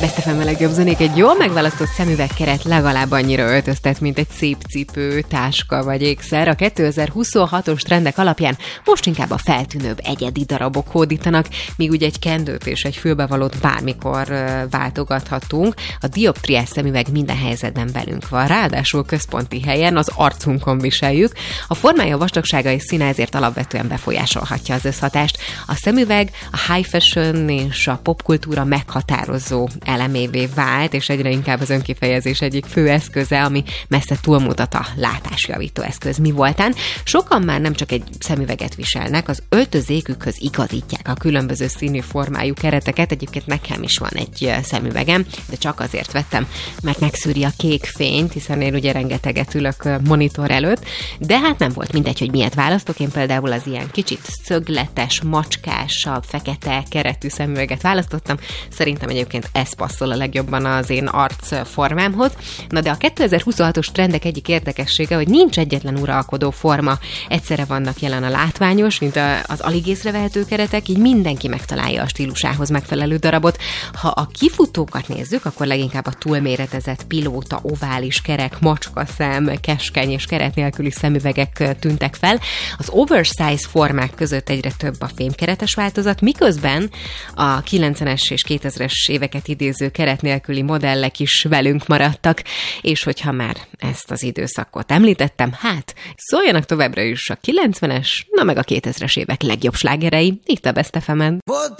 Best FM a legjobb zenék, egy jól megválasztott szemüvegkeret legalább annyira öltöztet, mint egy szép cipő, táska vagy ékszer. A 2026-os trendek alapján most inkább a feltűnőbb egyedi darabok hódítanak, míg ugye egy kendőt és egy fülbevalót bármikor váltogathatunk. A dioptriás szemüveg minden helyzetben velünk van, ráadásul központi helyen, az arcunkon viseljük. A formája, vastagsága és színe ezért alapvetően befolyásolhatja az összhatást. A szemüveg a high fashion és a popkultúra meghatározó elemévé vált, és egyre inkább az önkifejezés egyik fő eszköze, ami messze túlmutat a látásjavító eszköz mi voltán. Sokan már nem csak egy szemüveget viselnek, az öltözékükhöz igazítják a különböző színű formájú kereteket. Egyébként nekem is van egy szemüvegem, de csak azért vettem, mert megszűri a kék fényt, hiszen én ugye rengeteget ülök monitor előtt, de hát nem volt mindegy, hogy miért választok. Én például az ilyen kicsit szögletes, macskásabb, fekete keretű szemüveget választottam. Szerintem egyébként ez passzol a legjobban az én arcformámhoz. Na de a 2026-os trendek egyik érdekessége, hogy nincs egyetlen uralkodó forma. Egyszerre vannak jelen a látványos, mint az alig észrevehető keretek, így mindenki megtalálja a stílusához megfelelő darabot. Ha a kifutókat nézzük, akkor leginkább a túlméretezett pilóta, ovális, kerek, macskaszem, keskeny és keret nélküli szemüvegek tűntek fel. Az oversize formák között egyre több a fémkeretes változat, miközben a 90-es és 2000-es éveket idéző keret nélküli modellek is velünk maradtak, és hogyha már ezt az időszakot említettem, hát szóljanak továbbra is a 90-es, na meg a 2000-es évek legjobb slágerei itt a Best FM-en.